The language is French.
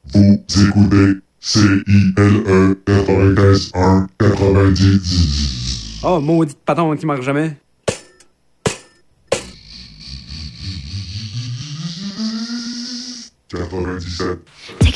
Vous écoutez CILE 95.1 90. Oh, maudite patente qui marche jamais. Quatre-vingt-dix-sept. Take